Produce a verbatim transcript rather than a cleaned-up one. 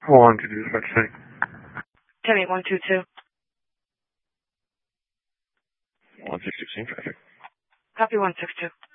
Hold on to the dispatch thing. ten eight one two two. one six two, same traffic. Copy one six two.